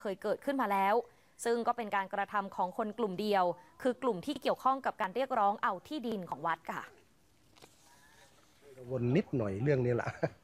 เคยเกิดขึ้นมาแล้วซึ่งก็เป็นการกระทำของคนกลุ่มเดียวคือกลุ่มที่เกี่ยวข้องกับการเรียกร้องเอาที่ดินของวัดค่ะวนนิดหน่อยเรื่องนี้แหละ